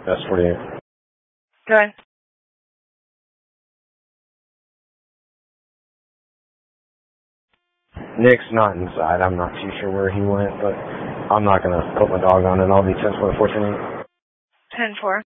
S48. Go ahead. Nick's not inside. I'm not too sure where he went, but I'm not going to put my dog on it. I'll be 10-4, 14-8. 10-4.